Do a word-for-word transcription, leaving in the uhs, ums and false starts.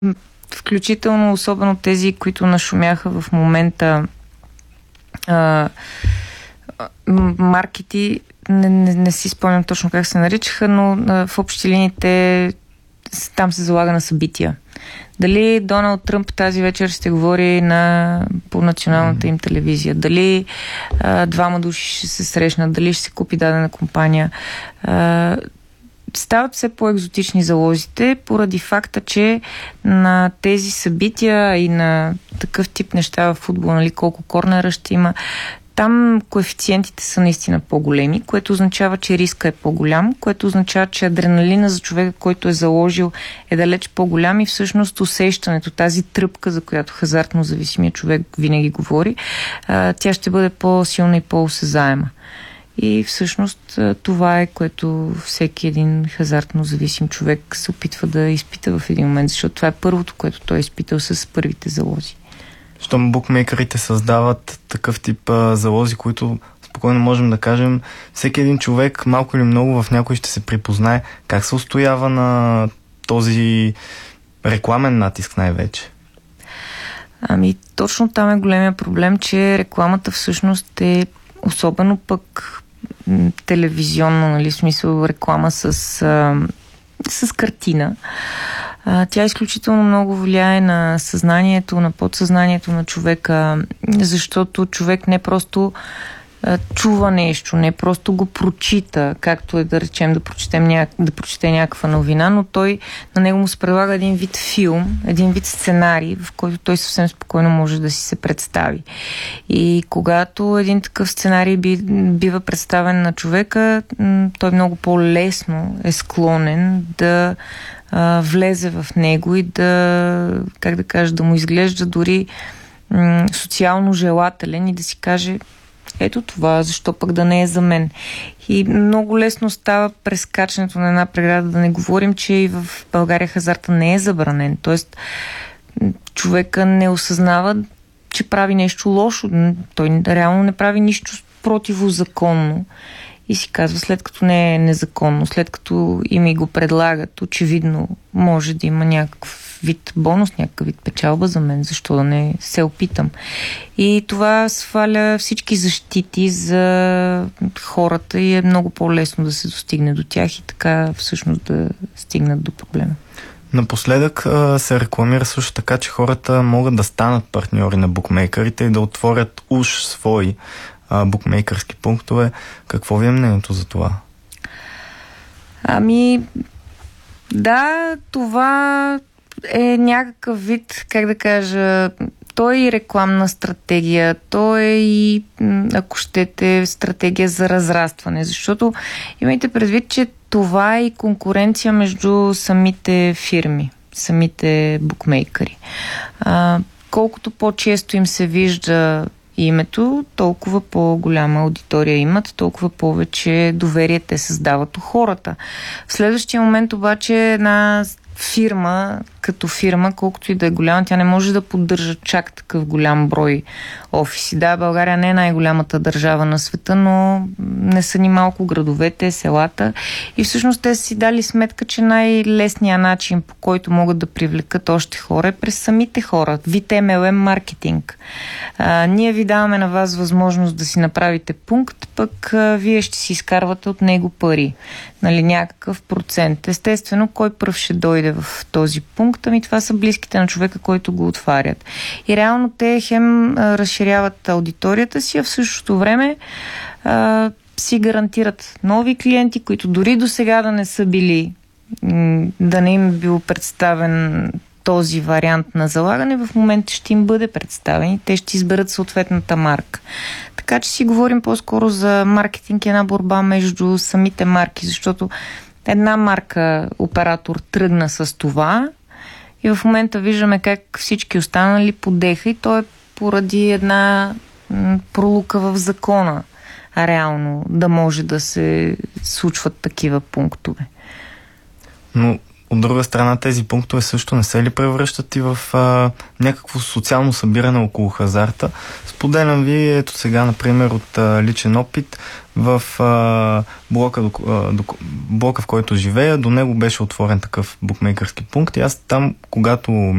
включително особено тези, които нашумяха в момента, а, маркети, не, не, не си спомням точно как се наричаха, но а, в общи линии те, там се залага на събития. Дали Доналд Тръмп тази вечер ще говори на, по националната им телевизия, дали а, двама души ще се срещнат, дали ще се купи дадена компания. А, стават все по-екзотични залозите, поради факта, че на тези събития и на такъв тип неща в футбол, нали, колко корнера ще има, там коефициентите са наистина по-големи, което означава, че риска е по-голям, което означава, че адреналина за човека, който е заложил, е далеч по-голям и всъщност усещането, тази тръпка, за която хазартно зависимия човек винаги говори, тя ще бъде по-силна и по-осезаема. И всъщност това е, което всеки един хазартно зависим човек се опитва да изпита в един момент, защото това е първото, което той е изпитал с първите залози. Щом букмейкърите създават такъв тип а, залози, които спокойно можем да кажем, всеки един човек, малко или много, в някой ще се припознае. Как се устоява на този рекламен натиск най-вече? Ами, точно там е големия проблем, че рекламата всъщност е особено пък телевизионно, нали, в смисъл реклама с, а, с картина. А, тя изключително много влияе на съзнанието, на подсъзнанието на човека, защото човек не просто а, чува нещо, не просто го прочита, както е да речем да, прочетем ня... да прочете някаква новина, но той, на него му се предлага един вид филм, един вид сценарий, в който той съвсем спокойно може да си се представи. И когато един такъв сценарий би, бива представен на човека, той много по-лесно е склонен да а, влезе в него и да, как да кажа, да му изглежда дори м- социално желателен и да си каже: ето това, защо пък да не е за мен. И много лесно става прескачането на една преграда, да не говорим, че и в България хазарта не е забранен. Тоест, човека не осъзнава, че прави нещо лошо. Той реално не прави нищо противозаконно. И си казва, след като не е незаконно, след като и ми го предлагат, очевидно може да има някакъв вид бонус, някакъв вид печалба за мен, защо да не се опитам. И това сваля всички защити за хората и е много по-лесно да се достигне до тях и така всъщност да стигнат до проблема. Напоследък се рекламира също така, че хората могат да станат партньори на букмейкерите и да отворят уж свои а, букмейкърски пунктове. Какво ви е мнението за това? Ами, да, това е някакъв вид, как да кажа, то е и рекламна стратегия, то е и, ако щете, стратегия за разрастване, защото имайте предвид, че това е и конкуренция между самите фирми, самите букмейкъри. А, колкото по-често им се вижда името, толкова по-голяма аудитория имат, толкова повече доверие те създават у хората. В следващия момент обаче една фирма, като фирма, колкото и да е голяма, тя не може да поддържа чак такъв голям брой офиси. Да, България не е най-голямата държава на света, но не са ни малко градовете, селата. И всъщност те са си дали сметка, че най-лесният начин, по който могат да привлекат още хора, е през самите хора. Вид Ем Ел Ем маркетинг. А, ние ви даваме на вас възможност да си направите пункт, пък а, вие ще си изкарвате от него пари. Нали, някакъв процент. Естествено, кой пръв ще дойде в този пункт? Ами това са близките на човека, който го отварят. И реално те хем а, разширяват аудиторията си, а в същото време а, си гарантират нови клиенти, които дори до сега да не са били, м- да не им е бил представен този вариант на залагане, в момента ще им бъде представен и те ще изберат съответната марка. Така че си говорим по-скоро за маркетинг и една борба между самите марки, защото една марка оператор тръгна с това и в момента виждаме как всички останали подеха и то е поради една м- пролука в закона, а реално да може да се случват такива пунктове. Но от друга страна, тези пунктове също не се ли превръщат и в а, някакво социално събиране около хазарта? Споделям ви, ето сега, например, от а, личен опит в а, блока, до, а, до, блока, в който живея, до него беше отворен такъв букмейкърски пункт и аз там, когато